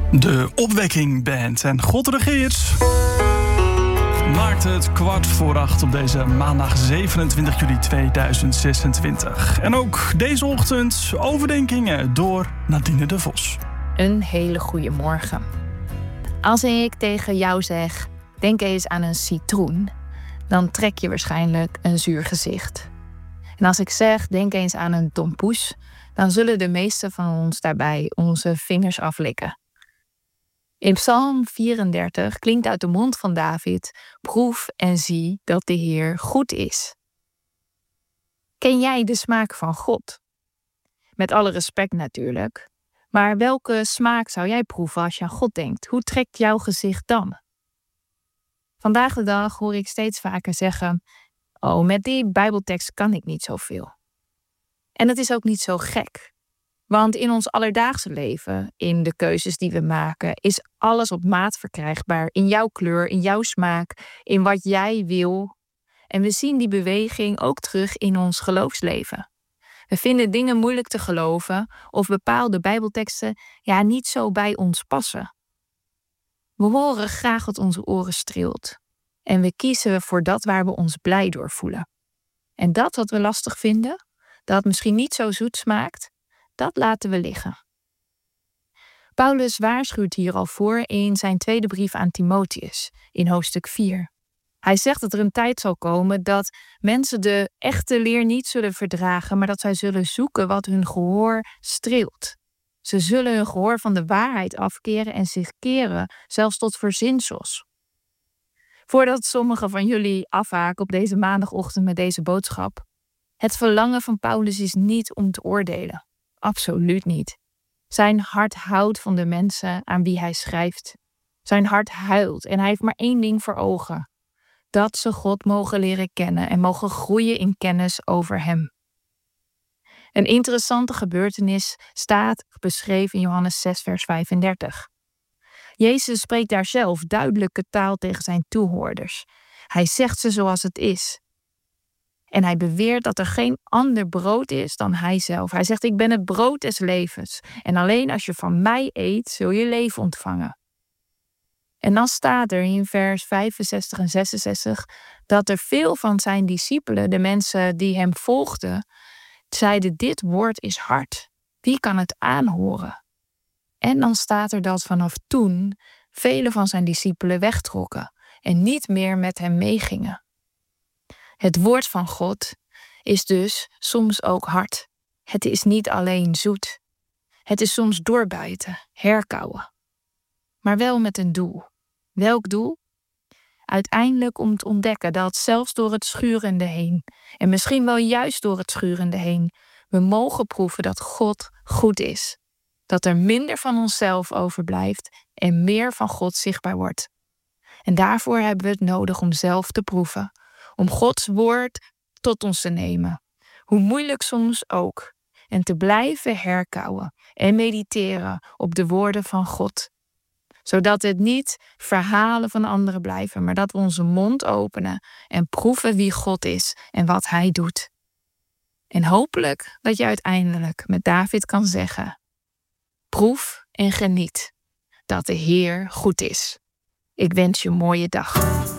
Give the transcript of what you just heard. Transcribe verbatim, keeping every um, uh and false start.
De Opwekking Band en God regeert maakt het kwart voor acht op deze maandag zevenentwintig juli tweeduizend zesentwintig. En ook deze ochtend overdenkingen door Nadine de Vos. Een hele goede morgen. Als ik tegen jou zeg, denk eens aan een citroen, dan trek je waarschijnlijk een zuur gezicht. En als ik zeg, denk eens aan een tompoes, dan zullen de meesten van ons daarbij onze vingers aflikken. In Psalm vierendertig klinkt uit de mond van David: proef en zie dat de Heer goed is. Ken jij de smaak van God? Met alle respect natuurlijk. Maar welke smaak zou jij proeven als je aan God denkt? Hoe trekt jouw gezicht dan? Vandaag de dag hoor ik steeds vaker zeggen: oh, met die Bijbeltekst kan ik niet zoveel. En het is ook niet zo gek. Want in ons alledaagse leven, in de keuzes die we maken, is alles op maat verkrijgbaar. In jouw kleur, in jouw smaak, in wat jij wil. En we zien die beweging ook terug in ons geloofsleven. We vinden dingen moeilijk te geloven of bepaalde Bijbelteksten ja, niet zo bij ons passen. We horen graag wat onze oren streelt. En we kiezen voor dat waar we ons blij door voelen. En dat wat we lastig vinden, dat misschien niet zo zoet smaakt, dat laten we liggen. Paulus waarschuwt hier al voor in zijn tweede brief aan Timotheus, in hoofdstuk vier. Hij zegt dat er een tijd zal komen dat mensen de echte leer niet zullen verdragen, maar dat zij zullen zoeken wat hun gehoor streelt. Ze zullen hun gehoor van de waarheid afkeren en zich keren, zelfs tot verzinsels. Voordat sommigen van jullie afhaken op deze maandagochtend met deze boodschap, het verlangen van Paulus is niet om te oordelen. Absoluut niet. Zijn hart houdt van de mensen aan wie hij schrijft. Zijn hart huilt en hij heeft maar één ding voor ogen: dat ze God mogen leren kennen en mogen groeien in kennis over hem. Een interessante gebeurtenis staat beschreven in Johannes zes vers vijfendertig. Jezus spreekt daar zelf duidelijke taal tegen zijn toehoorders. Hij zegt ze zoals het is. En hij beweert dat er geen ander brood is dan hij zelf. Hij zegt: ik ben het brood des levens. En alleen als je van mij eet, zul je leven ontvangen. En dan staat er in vers vijfenzestig en zesenzestig... dat er veel van zijn discipelen, de mensen die hem volgden, zeiden: dit woord is hard. Wie kan het aanhoren? En dan staat er dat vanaf toen vele van zijn discipelen wegtrokken en niet meer met hem meegingen. Het woord van God is dus soms ook hard. Het is niet alleen zoet. Het is soms doorbijten, herkauwen. Maar wel met een doel. Welk doel? Uiteindelijk om te ontdekken dat zelfs door het schurende heen, en misschien wel juist door het schurende heen, we mogen proeven dat God goed is. Dat er minder van onszelf overblijft en meer van God zichtbaar wordt. En daarvoor hebben we het nodig om zelf te proeven. Om Gods woord tot ons te nemen. Hoe moeilijk soms ook. En te blijven herkauwen en mediteren op de woorden van God. Zodat het niet verhalen van anderen blijven, maar dat we onze mond openen en proeven wie God is en wat hij doet. En hopelijk dat je uiteindelijk met David kan zeggen: proef en geniet dat de Heer goed is. Ik wens je een mooie dag.